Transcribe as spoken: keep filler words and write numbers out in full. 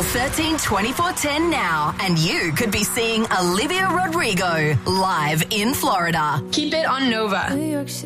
Channel thirteen twenty-four ten now, and you could be seeing Olivia Rodrigo live in Florida. Keep it on Nova.